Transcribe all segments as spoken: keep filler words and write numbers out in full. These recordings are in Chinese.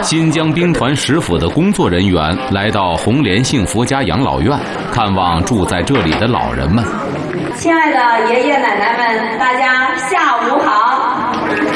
新疆兵团食府的工作人员来到红莲幸福家养老院，看望住在这里的老人们。 亲爱的爷爷奶奶们，大家下午好。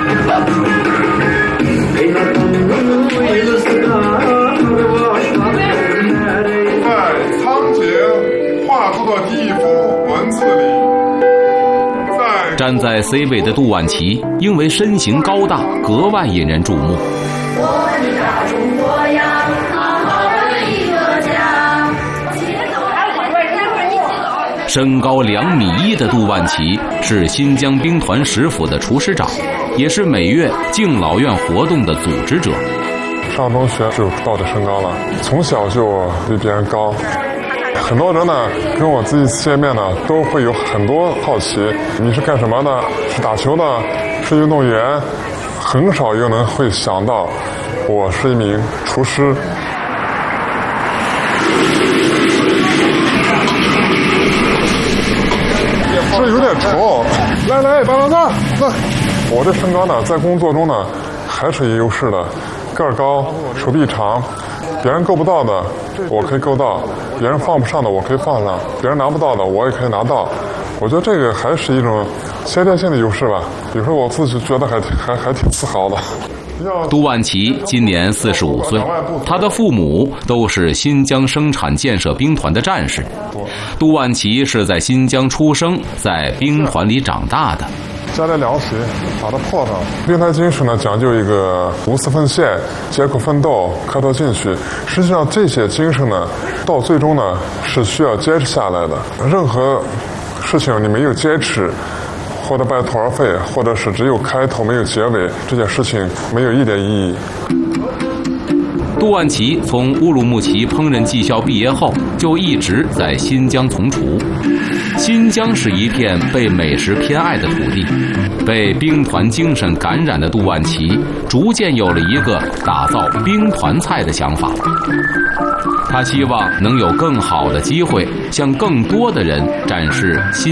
在仓颉画出的地幅文字里，在站在 C 位的杜万琪，因为身形高大，格外引人注目。 我们的大中国呀，好好的一个家。 身高两米一的杜万琪是新疆兵团食府的厨师长，也是每月敬老院活动的组织者。 上中学就到这身高了，从小就比别人高。很多人呢跟我第一次见面呢，都会有很多好奇，你是干什么的？是打球的？是运动员？很少有人会想到我是一名厨师。这有点丑，来来，大老大，来。我这身高呢，在工作中呢，还是有优势的，个儿高，手臂长，别人够不到的，我可以够到；别人放不上的，我可以放上；别人拿不到的，我也可以拿到。我觉得这个还是一种先天性的优势吧。有时候我自己觉得还还还挺自豪的。 杜万琪今年四十五岁，他的父母都是新疆生产建设兵团的战士。杜万琪是在新疆出生，在兵团里长大的。 加点凉水，把它泡上。兵团精神呢，讲究一个无私奉献、艰苦奋斗、磕头进取。实际上，这些精神呢，到最终呢，是需要坚持下来的。任何事情你没有坚持，或者半途而废，或者是只有开头没有结尾，这件事情没有一点意义。 杜万琪从乌鲁木齐烹饪技校毕业后，就一直在新疆从厨。新疆是一片被美食偏爱的土地，被兵团精神感染的杜万琪，逐渐有了一个打造兵团菜的想法。他希望能有更好的机会，向更多的人展示新